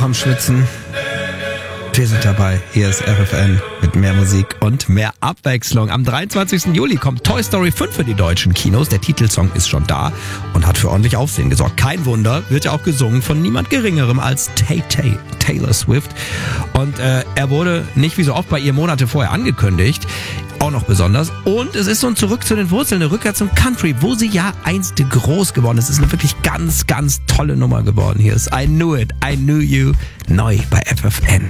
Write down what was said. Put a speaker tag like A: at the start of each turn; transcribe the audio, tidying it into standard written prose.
A: auch am Schwitzen? Wir sind dabei. Hier ist FFN mit mehr Musik und mehr Abwechslung. Am 23. Juli kommt Toy Story 5 für die deutschen Kinos. Der Titelsong ist schon da und hat für ordentlich Aufsehen gesorgt. Kein Wunder, wird ja auch gesungen von niemand Geringerem als Tay-Tay, Taylor Swift. Und er wurde nicht wie so oft bei ihr Monate vorher angekündigt. Auch noch besonders. Und es ist so ein Zurück zu den Wurzeln, eine Rückkehr zum Country, wo sie ja einst groß geworden ist. Es ist eine wirklich ganz, ganz tolle Nummer geworden. Hier ist I Knew It, I Knew You, neu bei FFN.